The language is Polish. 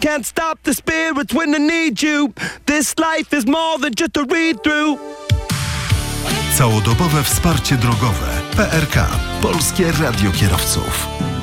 Can't stop the spirits when they need you. This life is more than just a read-through. Całodobowe wsparcie drogowe. PRK. Polskie Radio Kierowców.